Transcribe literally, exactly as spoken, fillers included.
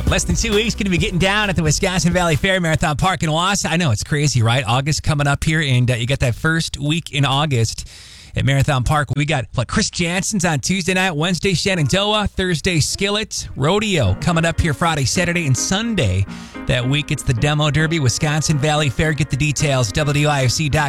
Less than two weeks, going to be getting down at the Wisconsin Valley Fair Marathon Park in Wausau. I know, it's crazy, right? August coming up here, and uh, you got that first week in August at Marathon Park. We got what, Chris Jansen's on Tuesday night, Wednesday Shenandoah, Thursday Skillet, Rodeo coming up here Friday, Saturday, and Sunday. That week, it's the Demo Derby, Wisconsin Valley Fair. Get the details, W I F C dot com.